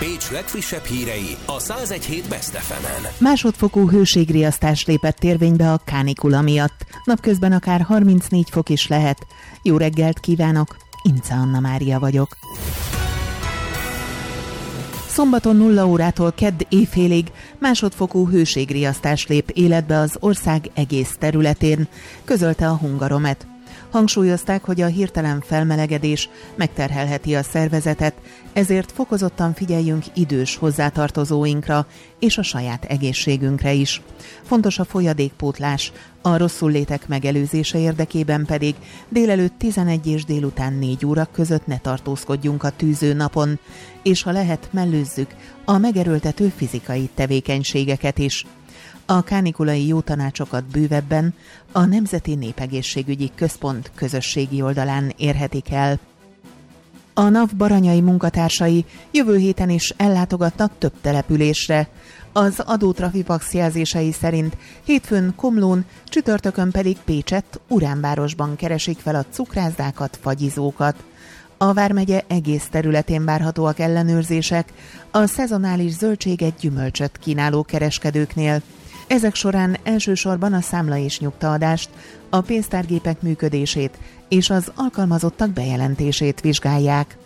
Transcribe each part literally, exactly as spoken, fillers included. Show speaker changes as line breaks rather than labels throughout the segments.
Pécs legfrissebb hírei a száz egy hét Best ef emen.
Másodfokú hőségriasztás lépett érvénybe a kánikula miatt. Napközben akár harmincnégy fok is lehet. Jó reggelt kívánok, Ince Anna Mária vagyok. Szombaton nulla órától kedd éjfélig másodfokú hőségriasztás lép életbe az ország egész területén, közölte a Hungaromet. Hangsúlyozták, hogy a hirtelen felmelegedés megterhelheti a szervezetet, ezért fokozottan figyeljünk idős hozzátartozóinkra és a saját egészségünkre is. Fontos a folyadékpótlás, a rosszullétek megelőzése érdekében pedig délelőtt tizenegy és délután négy óra között ne tartózkodjunk a tűző napon, és ha lehet, mellőzzük a megerőltető fizikai tevékenységeket is. A kánikulai jó tanácsokat bővebben a Nemzeti Népegészségügyi Központ közösségi oldalán érhetik el. A NAV baranyai munkatársai jövő héten is ellátogatnak több településre. Az adótrafipax jelzései szerint hétfőn Komlón, csütörtökön pedig Pécsett, Uránvárosban keresik fel a cukrászdákat, fagyizókat. A vármegye egész területén várhatóak ellenőrzések a szezonális zöldséget, gyümölcsöt kínáló kereskedőknél. Ezek során elsősorban a számla és nyugtaadást, a pénztárgépek működését és az alkalmazottak bejelentését vizsgálják.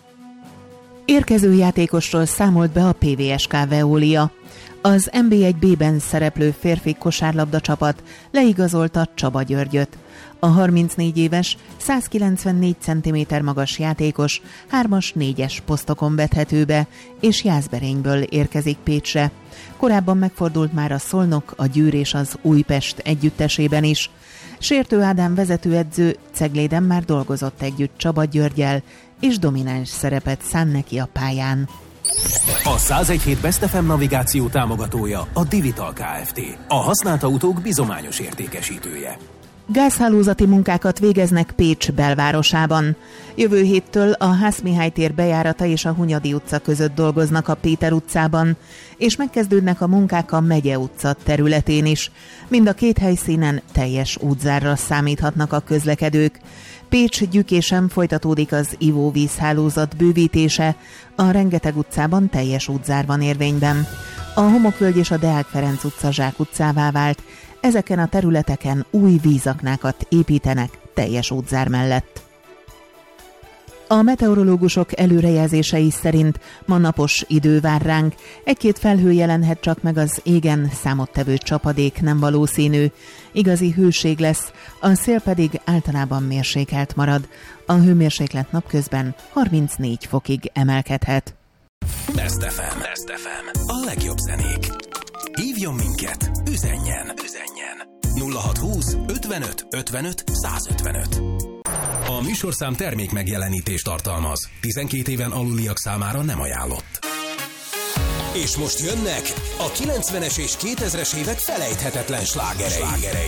Érkező játékosról számolt be a pé vé es ká Veolia. Az en bé egy bé-ben szereplő férfi kosárlabda csapat leigazolta Csaba Györgyöt. A harmincnégy éves, százkilencvennégy centiméter magas játékos hármas négyes posztokon vethető be, és Jászberényből érkezik Pécsre. Korábban megfordult már a Szolnok, a Győr és az Újpest együttesében is. Sértő Ádám vezetőedző Cegléden már dolgozott együtt Csaba Györggyel, és domináns szerepet szán neki a pályán.
A száz egy hét Best ef em navigáció támogatója a Divital Kft. A használt autók bizományos értékesítője.
Gázhálózati munkákat végeznek Pécs belvárosában. Jövő héttől a Ház-Mihály tér bejárata és a Hunyadi utca között dolgoznak a Péter utcában, és megkezdődnek a munkák a Megye utca területén is. Mind a két helyszínen teljes útzárra számíthatnak a közlekedők. Pécs Gyükésen folytatódik az ivóvízhálózat bővítése, a Rengeteg utcában teljes útzár van érvényben. A Homokvölgy és a Deák Ferenc utca Zsák utcává vált, ezeken a területeken új vízaknákat építenek teljes útzár mellett. A meteorológusok előrejelzései szerint ma napos idő vár ránk, egy-két felhő jelenhet csak meg az égen, számottevő csapadék nem valószínű. Igazi hőség lesz, a szél pedig általában mérsékelt marad. A hőmérséklet napközben harmincnégy fokig emelkedhet.
Best ef em. Best ef em. A legjobb zenék. Hívjon minket, üzenjen, üzenjen. nulla hat húsz ötvenöt ötvenöt százötvenöt. A műsorszám termék megjelenítést tartalmaz. tizenkét éven aluliak számára nem ajánlott. És most jönnek a kilencvenes és kétezres évek felejthetetlen slágerei.